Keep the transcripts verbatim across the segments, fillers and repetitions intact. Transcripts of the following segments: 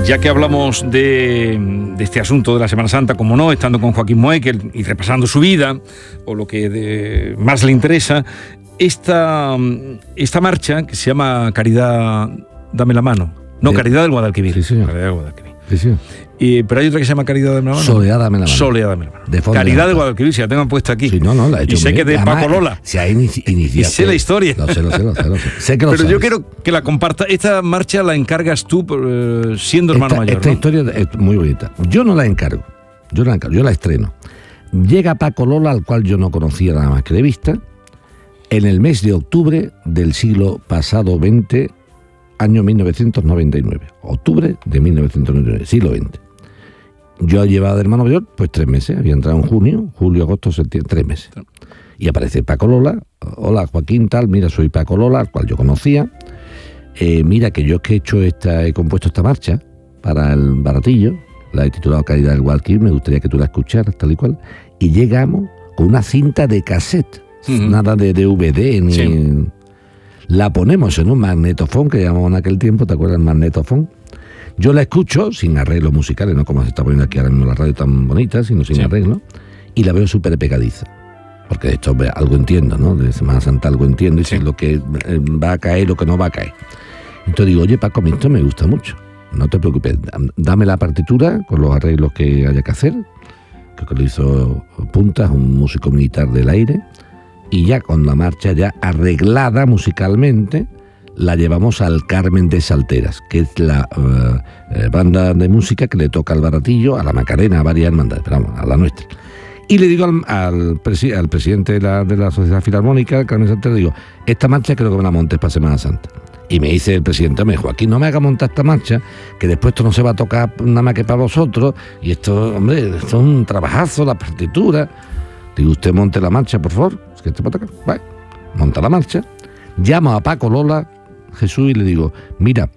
Ya que hablamos de, de este asunto de la Semana Santa, como no, estando con Joaquín Moekel y repasando su vida, o lo que de, más le interesa, esta, esta marcha que se llama Caridad, dame la mano. No, de, Caridad del Guadalquivir. Sí, señor. Caridad del Guadalquivir. Sí, sí. Y, pero hay otra que se llama Caridad de la mano. Soledad dame la mano. Soledad dame la mano. De Caridad de Guadalquivir, si la tengo puesta aquí. Sí, no, no, la he hecho y sé que de Además, Paco Lola. Se ha inici iniciado. Y sé la historia. Lo sé, lo sé, lo sé. Lo sé. sé que lo pero sabes. yo quiero que la comparta. Esta marcha la encargas tú eh, siendo hermano esta, mayor, Esta ¿no? historia es muy bonita. Yo no la encargo. Yo no la encargo. Yo la estreno. Llega Paco Lola, al cual yo no conocía nada más que de vista, en el mes de octubre del siglo pasado veinte, año mil novecientos noventa y nueve. Octubre de mil novecientos noventa y nueve, siglo veinte. Yo llevaba de hermano mayor pues tres meses, había entrado en junio, julio, agosto, septiembre, tres meses. Y aparece Paco Lola, hola Joaquín, tal, mira, soy Paco Lola, al cual yo conocía, eh, mira que yo es que he hecho esta, he compuesto esta marcha para el Baratillo, la he titulado Caridad del Guadalquivir, me gustaría que tú la escucharas, tal y cual, y llegamos con una cinta de cassette, uh-huh. nada de D V D, ni... Sí. La ponemos en un magnetofón que llamamos en aquel tiempo, ¿te acuerdas? El magnetofón. Yo la escucho sin arreglos musicales, no como se está poniendo aquí ahora mismo la radio tan bonita, sino sin sí. arreglo, y la veo súper pegadiza. Porque de esto algo entiendo, ¿no? De Semana Santa algo entiendo, y sí. sé lo que va a caer y lo que no va a caer. Entonces digo, oye Paco, a mí esto me gusta mucho, no te preocupes, dame la partitura con los arreglos que haya que hacer, creo que lo hizo Puntas, un músico militar del aire, y ya con la marcha ya arreglada musicalmente, la llevamos al Carmen de Salteras, que es la uh, eh, banda de música que le toca al Baratillo, a la Macarena, a varias hermandades, pero vamos, a la nuestra. Y le digo al, al, presi al presidente de la, de la Sociedad Filarmónica, Carmen de Salteras, digo, esta marcha creo que me la montes para Semana Santa. Y me dice el presidente, me dijo, aquí no me haga montar esta marcha, que después esto no se va a tocar nada más que para vosotros, y esto, hombre, esto es un trabajazo, la partitura. Digo, usted monte la marcha, por favor, es que te va a tocar. Vale, monta la marcha, llamo a Paco Lola, Jesús, y le digo, mira,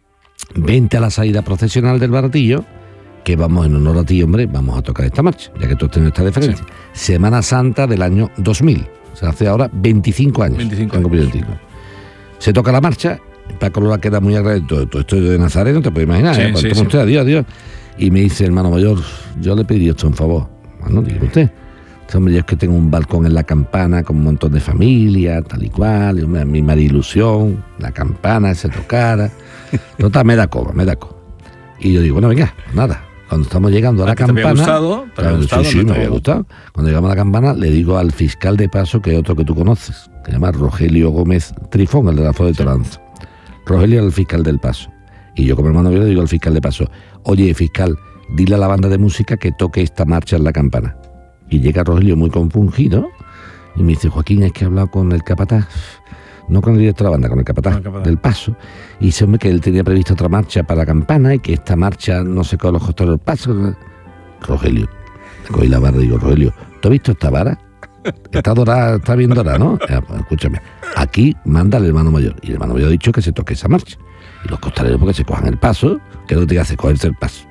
vente a la salida procesional del Baratillo, que vamos en honor a ti, hombre, vamos a tocar esta marcha, ya que tú has tenido esta diferencia. Sí. Semana Santa del año dos mil, o sea, hace ahora veinticinco años. veinticinco años. Se toca la marcha, Paco Lola queda muy agradecido, todo esto de Nazareno, te puedes imaginar, sí, ¿eh? Sí, sí. Usted, adiós, adiós. Y me dice, hermano mayor, yo le pedí esto un favor. Bueno, dígame usted. Hombre, yo es que tengo un balcón en la campana con un montón de familia, tal y cual, y, hombre, a mí me da ilusión, la campana se tocara. Total, me da coba, me da coba. Y yo digo, bueno, venga, nada. Cuando estamos llegando a la campana... ¿Te había gustado? ¿Te había gustado? Sí, sí, me había gustado. Cuando llegamos a la campana, le digo al fiscal de paso, que es otro que tú conoces, que se llama Rogelio Gómez Trifón, el de la Flor de Toranzo. Rogelio era el fiscal del paso. Y yo, como hermano mío, le digo al fiscal de paso, oye, fiscal, dile a la banda de música que toque esta marcha en la campana. Y llega Rogelio muy compungido y me dice, Joaquín, es que he hablado con el capataz, no con el director de la banda, con el capataz, el capataz. del paso, y dice, hombre, que él tenía previsto otra marcha para la campana y que esta marcha no sé con los costores del paso. Rogelio, le cogí la barra y digo, Rogelio, ¿tú has visto esta vara? Está dorada, está bien dorada, ¿no? Eh, pues, escúchame, aquí manda el hermano mayor, y el hermano mayor ha dicho que se toque esa marcha, y los costaleros porque se cojan el paso, que es lo que te hace cogerse el paso.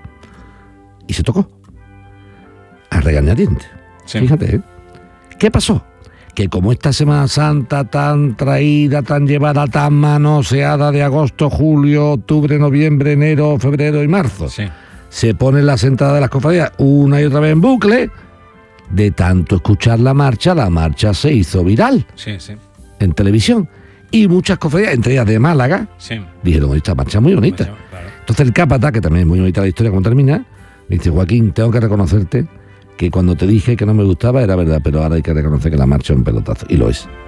Y se tocó, a regañadientes. Sí. Fíjate, ¿eh? ¿Qué pasó? Que como esta Semana Santa tan traída, tan llevada, tan manoseada de agosto, julio, octubre, noviembre, enero, febrero y marzo, sí. se pone la sentada de las cofradías una y otra vez en bucle, de tanto escuchar la marcha, la marcha se hizo viral sí, sí. en televisión. Y muchas cofradías, entre ellas de Málaga, sí. dijeron, esta marcha es muy bonita. Claro. Entonces el capataz, que también es muy bonita la historia, como termina, me dice, Joaquín, tengo que reconocerte que cuando te dije que no me gustaba era verdad, pero ahora hay que reconocer que la marcha es un pelotazo, y lo es.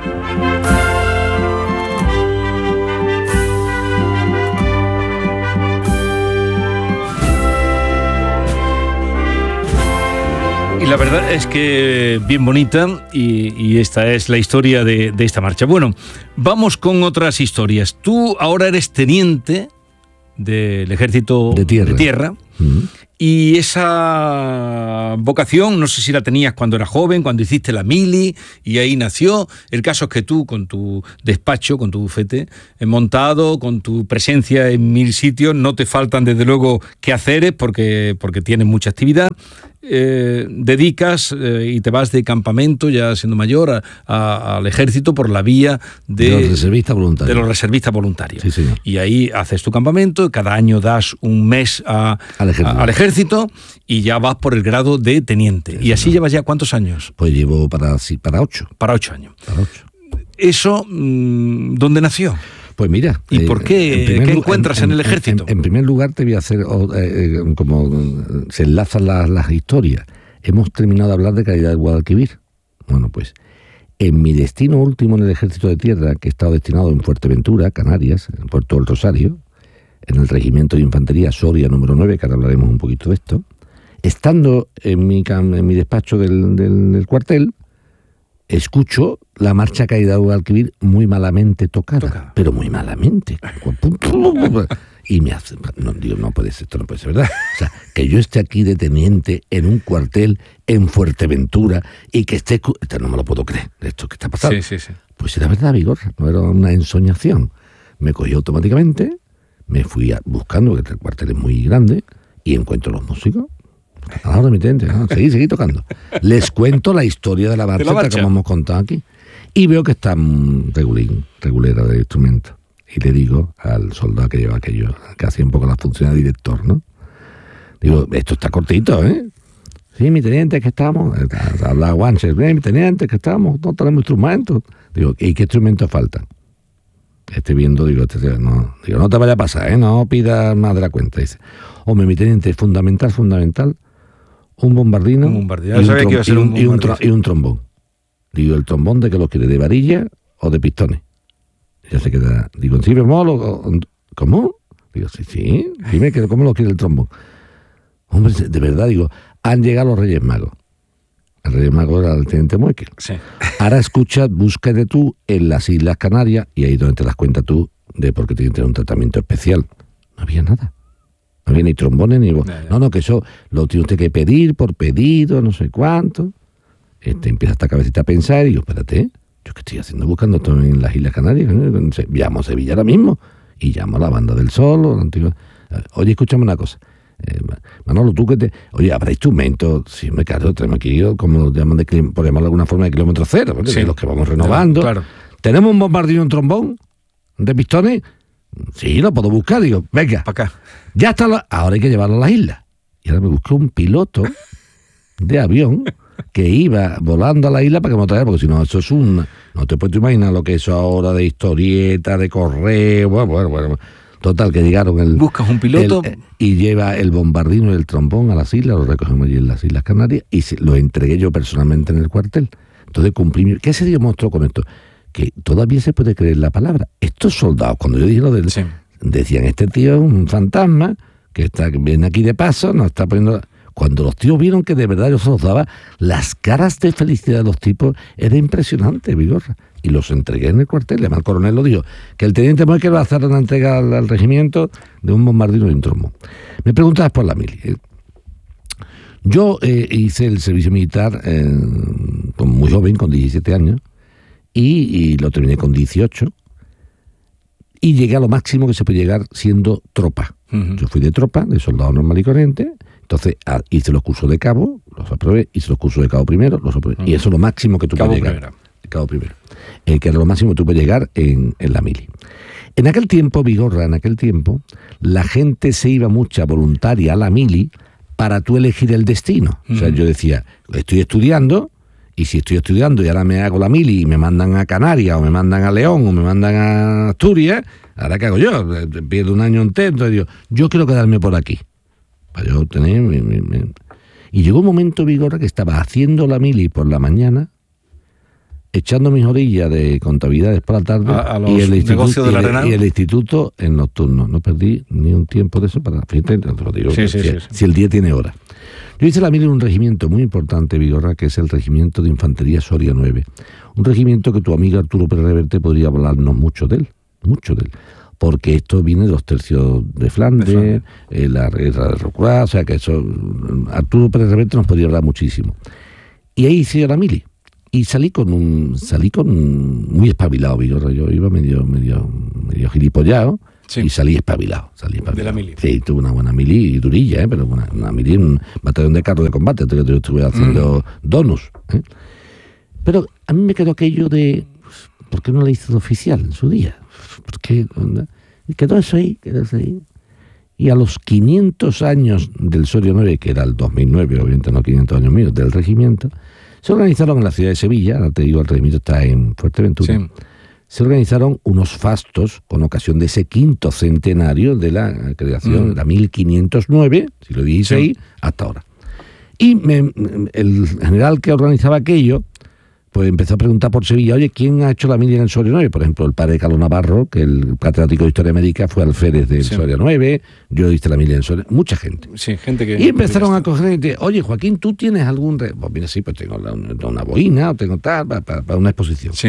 Y la verdad es que bien bonita, y, y esta es la historia de, de esta marcha. Bueno, vamos con otras historias. Tú ahora eres teniente del Ejército de Tierra, de tierra uh-huh. y esa vocación, no sé si la tenías cuando eras joven, cuando hiciste la mili, y ahí nació. El caso es que tú, con tu despacho, con tu bufete montado, con tu presencia en mil sitios, no te faltan desde luego quehaceres, porque, porque tienes mucha actividad. eh, dedicas eh, y te vas de campamento, ya siendo mayor, a, a, al ejército por la vía de, de los reservistas voluntarios. De los reservistas voluntarios. Sí, señor. Y ahí haces tu campamento, cada año das un mes a, al, ejército. A, al ejército y ya vas por el grado de teniente. Sí, y así señor. Llevas ya ¿cuántos años? Pues llevo para, sí, para ocho. Para ocho años. Para ocho. ¿Eso dónde nació? Pues mira... ¿Y eh, por qué? ¿Qué lugar, encuentras en, en, en el ejército? En, en primer lugar te voy a hacer, eh, como se enlazan las, las historias. Hemos terminado de hablar de Caridad del Guadalquivir. Bueno, pues en mi destino último en el Ejército de Tierra, que he estado destinado en Fuerteventura, Canarias, en Puerto del Rosario, en el Regimiento de Infantería Soria número nueve, que ahora hablaremos un poquito de esto, estando en mi, en mi despacho del, del, del cuartel, escucho la marcha Caridad del Guadalquivir muy malamente tocada, Toca. pero muy malamente. Y me hace, no, digo, no puede ser, esto no puede ser verdad. O sea, que yo esté aquí de teniente en un cuartel en Fuerteventura y que esté... Esto no me lo puedo creer, esto que está pasando. Sí, sí, sí. Pues era verdad, Vigorra, no era una ensoñación. Me cogí automáticamente, me fui a, buscando, que el cuartel es muy grande, y encuentro los músicos. Ahora mi teniente, no, seguí, seguí tocando. Les cuento la historia de la marcha, de la marcha. Como hemos contado aquí. Y veo que está regulín, regulera de instrumentos. Y le digo al soldado que lleva aquello, que hacía un poco la función de director, ¿no? Digo, esto está cortito, ¿eh? Sí, mi teniente, que estamos. Habla Guanches, mi teniente, que estamos, no tenemos instrumentos. Digo, ¿y qué instrumentos faltan? Estoy viendo, digo, este, no, digo, no te vaya a pasar, ¿eh? No pidas más de la cuenta. Dice, hombre, mi teniente, fundamental, fundamental, un bombardino, un bombardino. Y, un trom- y, un, y, un tro- y un trombón. Digo, ¿el trombón de qué lo quiere? ¿De varilla o de pistones? Ya se queda, digo, ¿sí bemol o cómo? Digo, sí, sí, dime que cómo lo quiere el trombón. Hombre, de verdad, digo, han llegado los Reyes Magos. El Rey Mago era el teniente Moekel. Sí. Ahora escucha, búscate tú en las Islas Canarias, y ahí donde te das cuenta tú de por qué tiene que tener un tratamiento especial. No había nada. No había ni trombones ni... No, no, no, que eso lo tiene usted que pedir por pedido, no sé cuánto. Este, empieza esta cabecita a pensar y digo, espérate, ¿yo qué estoy haciendo buscando esto en las Islas Canarias? Llamo a Sevilla ahora mismo y llamo a la Banda del Sol. O la antigua... Oye, escúchame una cosa. Eh, Manolo, tú que te... Oye, ¿habrá instrumentos? Sí, me claro, tenemos aquí, como lo llaman, de, por llamarlo de alguna forma, de kilómetro cero, sí. De los que vamos renovando. Claro, claro. ¿Tenemos un bombardino, un trombón de pistones? Sí, lo puedo buscar. Digo, venga, para acá. Ya está, la... ahora hay que llevarlo a las islas. Y ahora me busqué un piloto de avión que iba volando a la isla para que me lo traiga, porque si no, eso es un... No te puedes imaginar lo que es eso ahora de historieta, de correo, bueno, bueno, bueno. Total, que llegaron el... Buscas un piloto... El, y lleva el bombardino y el trombón a las islas, lo recogemos allí en las Islas Canarias, y se, lo entregué yo personalmente en el cuartel. Entonces cumplí mi... ¿Qué se demostró con esto? Que todavía se puede creer la palabra. Estos soldados, cuando yo dije lo del... Sí. Decían, este tío es un fantasma, que está viene aquí de paso, nos está poniendo... Cuando los tíos vieron que de verdad yo se los daba, las caras de felicidad de los tipos era impresionante, Vigorra. Y los entregué en el cuartel. Además, el coronel lo dijo, que el teniente Moekel va a hacer una entrega al, al regimiento de un bombardino y un trombón. Me preguntabas por la mili. Yo eh, hice el servicio militar eh, muy joven, con diecisiete años, y, y lo terminé con dieciocho, y llegué a lo máximo que se puede llegar siendo tropa. Uh-huh. Yo fui de tropa, de soldado normal y corriente. Entonces a, hice los cursos de cabo, los aprobé, hice los cursos de cabo primero, los aprobé. Uh-huh. Y eso es lo máximo que tú cabo puedes llegar. Primero. Cabo primero. El que era lo máximo que tú puedes llegar en, en la mili. En aquel tiempo, Vigorra, en aquel tiempo, la gente se iba mucha voluntaria a la mili para tú elegir el destino. Uh-huh. O sea, yo decía, estoy estudiando, y si estoy estudiando y ahora me hago la mili y me mandan a Canarias, o me mandan a León, o me mandan a Asturias, ¿ahora qué hago yo? Pierdo un año entero, entonces digo, yo quiero quedarme por aquí. Para yo tener... Mi, mi, mi. Y llegó un momento, Vigorra, que estaba haciendo la mili por la mañana, echando mis orillas de contabilidades por la tarde, a, a los y, el negocios de la y, el, Arenal. y el instituto en nocturno. No perdí ni un tiempo de eso para... Fíjate, te lo digo, sí, si, sí, sí, sí. si el día tiene hora. Yo hice la mili en un regimiento muy importante, Vigorra, que es el Regimiento de Infantería Soria nueve. Un regimiento que tu amigo Arturo Pérez Reverte podría hablarnos mucho de él, mucho de él. Porque esto viene de los tercios de Flandes, de Flandes. Eh, la guerra de Rocroi, o sea que eso... Arturo Pérez Reverte nos podría hablar muchísimo. Y ahí hice la mili. Y salí con un... Salí con un, muy espabilado, Vigorra. Yo iba medio, medio, medio gilipollado, Sí. Y salí espabilado, salí espabilado. De la mili. Sí, tuve una buena mili durilla, ¿eh? Pero una, una mili en un batallón de carro de combate, yo, yo estuve haciendo mm. donos. ¿eh? Pero a mí me quedó aquello de, ¿por qué no le hice de oficial en su día? ¿Por qué? Y quedó eso ahí, quedó eso ahí. Y a los quinientos años del Soria nueve, que era el dos mil nueve, obviamente no quinientos años míos, del regimiento, se organizaron en la ciudad de Sevilla, ahora te digo, el regimiento está en Fuerteventura, sí. Se organizaron unos fastos con ocasión de ese quinto centenario de la creación, mm. la mil quinientos nueve, siglo dieciséis, sí. hasta ahora. Y me, el general que organizaba aquello, pues empezó a preguntar por Sevilla, oye, ¿quién ha hecho la mili en el Soria nueve? Por ejemplo, el padre Carlos Navarro, que el catedrático de Historia Médica fue alférez del sí. Soria nueve, yo hice la mili en el Soria, mucha gente. Sí, gente que... Y empezaron a coger gente, oye, Joaquín, ¿tú tienes algún...? Re-? Pues mira, sí, pues tengo la, una boina, o tengo tal, para, para, para una exposición. Sí.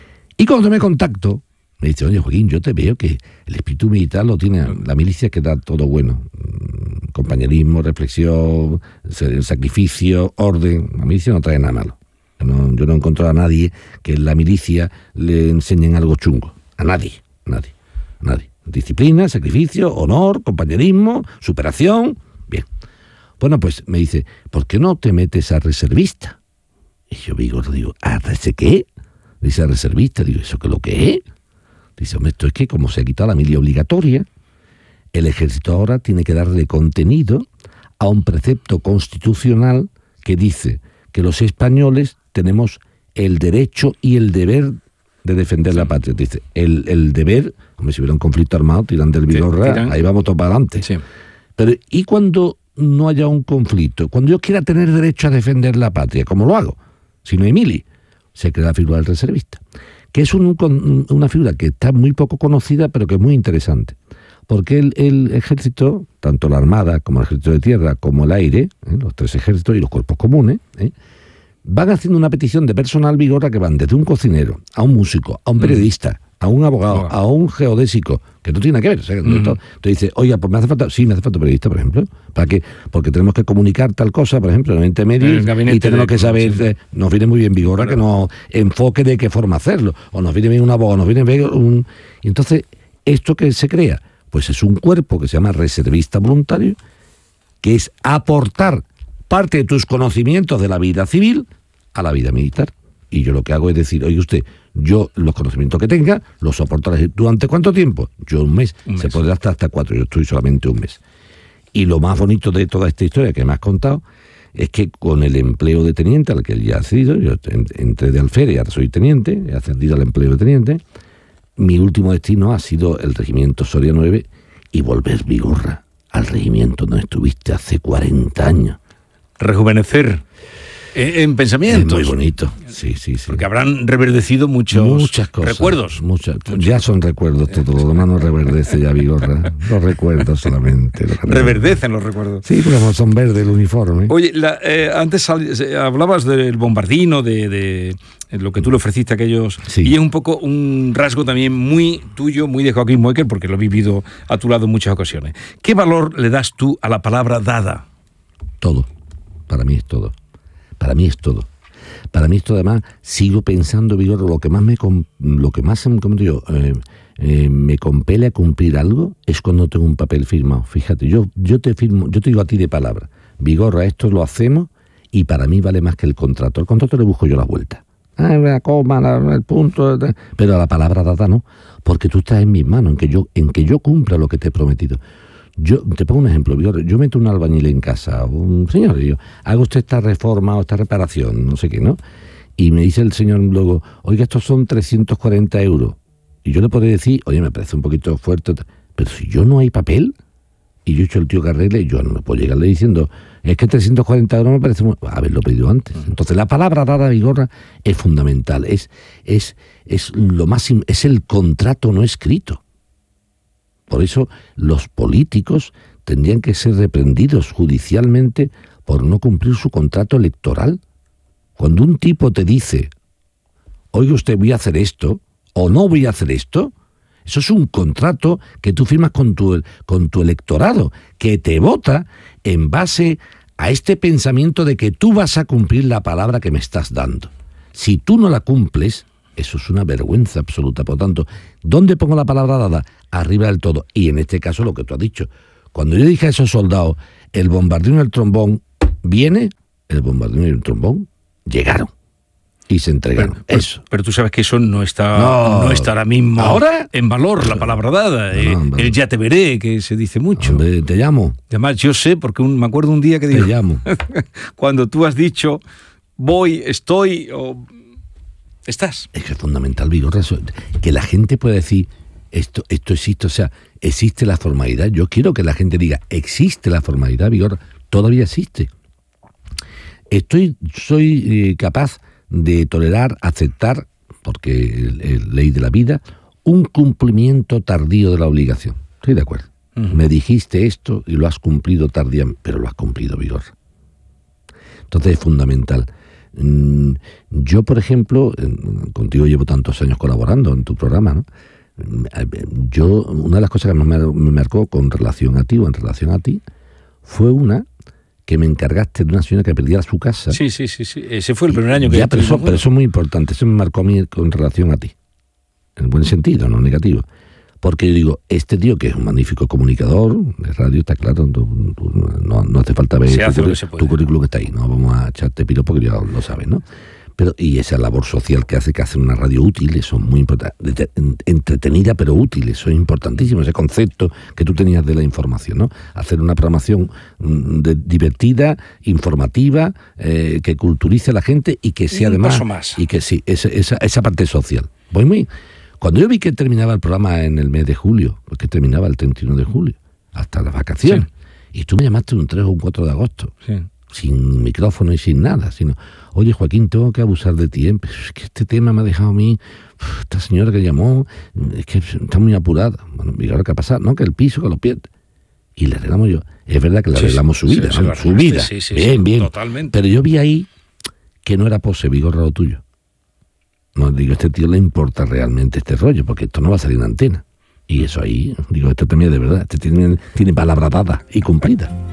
Y cuando tomé contacto, me dice, oye, Joaquín, yo te veo que el espíritu militar lo tiene, la milicia que da todo bueno. Compañerismo, reflexión, sacrificio, orden. La milicia no trae nada malo. No, yo no he encontrado a nadie que en la milicia le enseñen algo chungo. A nadie, a nadie, a nadie. Disciplina, sacrificio, honor, compañerismo, superación. Bien. Bueno, pues me dice, ¿por qué no te metes a reservista? Y yo digo, digo, ¿a qué? Dice a reservista. Digo, ¿eso qué es lo que es? Dice, hombre, esto es que como se ha quitado la mili obligatoria, el ejército ahora tiene que darle contenido a un precepto constitucional que dice que los españoles tenemos el derecho y el deber de defender sí. la patria. Dice, el, el deber, hombre, si hubiera un conflicto armado, tiran del Vigorra, ahí vamos todos para adelante. Sí. Pero, ¿y cuando no haya un conflicto? Cuando yo quiera tener derecho a defender la patria, ¿cómo lo hago? Si no hay mili, se crea la figura del reservista, que es un, un, una figura que está muy poco conocida, pero que es muy interesante. Porque el, el ejército, tanto la Armada como el Ejército de Tierra, como el Aire, ¿eh? los tres ejércitos y los cuerpos comunes, ¿eh? van haciendo una petición de personal Vigorra que van desde un cocinero, a un músico, a un periodista, a un abogado, oh. a un geodésico, que no tiene nada que ver. O sea, mm. esto, te dice, oye, pues me hace falta, sí, me hace falta periodista, por ejemplo, ¿para qué? Porque tenemos que comunicar tal cosa, por ejemplo, en el ente medio, y tenemos que saber, eh, nos viene muy bien Vigorra, bueno. que nos enfoque de qué forma hacerlo, o nos viene bien un abogado, nos viene bien un... Y entonces, esto que se crea, pues es un cuerpo que se llama reservista voluntario, que es aportar parte de tus conocimientos de la vida civil a la vida militar. Y yo lo que hago es decir, oye usted, yo los conocimientos que tenga los soporto durante ¿cuánto tiempo? Yo un mes. Un se mes. Podrá hasta hasta cuatro, yo estoy solamente un mes. Y lo más bonito de toda esta historia que me has contado es que con el empleo de teniente al que ya he accedido, yo entré de alférez y ahora soy teniente, he ascendido al empleo de teniente, mi último destino ha sido el regimiento Soria nueve y volver Vigorra al regimiento donde estuviste hace cuarenta años. Rejuvenecer en pensamientos. Es muy bonito, sí, sí, sí. Porque habrán reverdecido muchos muchas cosas, recuerdos. Muchas, ya son recuerdos todos, lo demás no reverdece ya Vigorra. Los recuerdos solamente. Los Reverdecen los recuerdos. Sí, pero son verdes el uniforme. Oye, la, eh, antes hablabas del bombardino, de, de lo que tú le ofreciste a aquellos, sí. y es un poco un rasgo también muy tuyo, muy de Joaquín Moekel, porque lo he vivido a tu lado en muchas ocasiones. ¿Qué valor le das tú a la palabra dada? Todo, para mí es todo. Para mí es todo. Para mí esto además, sigo pensando, Vigorra, lo que más me lo que más como digo, eh, eh, me compele a cumplir algo es cuando tengo un papel firmado. Fíjate, yo, yo te firmo, yo te digo a ti de palabra, Vigorra, esto lo hacemos y para mí vale más que el contrato. El contrato le busco yo la vuelta. Ah, la coma, la, el punto, pero a la palabra dada no, porque tú estás en mis manos, en que yo, en que yo cumpla lo que te he prometido. Yo te pongo un ejemplo, yo meto un albañil en casa, un señor, y yo, haga usted esta reforma o esta reparación, no sé qué, ¿no? Y me dice el señor luego, oiga, estos son trescientos cuarenta euros. Y yo le podría decir, oye, me parece un poquito fuerte, pero si yo no hay papel, y yo he hecho el tío que arregle, yo no puedo llegarle diciendo, es que trescientos cuarenta euros me parece muy... haberlo pedido antes. Entonces la palabra dada, Vigorra, es fundamental, es, es, es lo más, es el contrato no escrito. Por eso los políticos tendrían que ser reprendidos judicialmente por no cumplir su contrato electoral. Cuando un tipo te dice, oiga usted, voy a hacer esto, o no voy a hacer esto, eso es un contrato que tú firmas con tu, con tu electorado, que te vota en base a este pensamiento de que tú vas a cumplir la palabra que me estás dando. Si tú no la cumples, Eso es una vergüenza absoluta. Por lo tanto, ¿dónde pongo la palabra dada? Arriba del todo. Y en este caso lo que tú has dicho. Cuando yo dije a esos soldados, el bombardeo y el trombón viene, el bombardeo y el trombón llegaron. Y se entregaron. Pero, pero, eso. Pero tú sabes que eso no está, no, no está ahora mismo ¿ahora? en valor, la palabra dada. No, no, el ya te veré, que se dice mucho. Hombre, te llamo. Además, yo sé, porque un, me acuerdo un día que te digo, llamo. Cuando tú has dicho, voy, estoy, o estás. Es que es fundamental, Vigorra, que la gente pueda decir, esto, esto existe, o sea, existe la formalidad. Yo quiero que la gente diga, existe la formalidad, Vigorra, todavía existe. Estoy, soy eh, capaz de tolerar, aceptar, porque es ley de la vida, un cumplimiento tardío de la obligación. Estoy de acuerdo. Uh-huh. Me dijiste esto y lo has cumplido tardíamente, pero lo has cumplido, Vigorra. Entonces es fundamental. Yo, por ejemplo, contigo llevo tantos años colaborando en tu programa, ¿no? Yo, una de las cosas que me, me marcó con relación a ti o en relación a ti, fue una que me encargaste de una señora que perdía su casa. Sí, sí, sí, sí. Ese fue el primer año que... Ya, pero eso, pero eso es muy importante. Eso me marcó a mí con relación a ti. En buen sentido, no negativo. Porque yo digo, este tío que es un magnífico comunicador de radio, está claro, tú, tú, no, no hace falta ver tu, tu currículum que está ahí, no vamos a echarte piro porque ya lo sabes, ¿no? Pero, y esa labor social que hace, que hace una radio útil, eso es muy importante, entretenida pero útil, eso es importantísimo, ese concepto que tú tenías de la información, ¿no? Hacer una programación de, divertida, informativa, eh, que culturice a la gente y que sea además... paso más. Y que sí, esa, esa, esa parte social. Voy muy... Cuando yo vi que terminaba el programa en el mes de julio, porque terminaba el treinta y uno de julio, hasta las vacaciones, sí. Y tú me llamaste un tres o un cuatro de agosto, sí. Sin micrófono y sin nada, sino, oye Joaquín, tengo que abusar de ti, ¿eh? Es que este tema me ha dejado a mí, esta señora que llamó, es que está muy apurada. Bueno, mira lo que ha pasado, ¿no? Que el piso, que lo pierde. Y le arreglamos yo. Es verdad que le arreglamos sí, su vida, sí, ¿no? Su vida. Sí, sí, bien, sí, bien. Totalmente. Pero yo vi ahí que no era pose, Vigorra, lo tuyo. No, digo, este tío le importa realmente este rollo, porque esto no va a salir en antena. Y eso ahí, digo, esto también es de verdad, este tiene, tiene palabra dada y cumplida.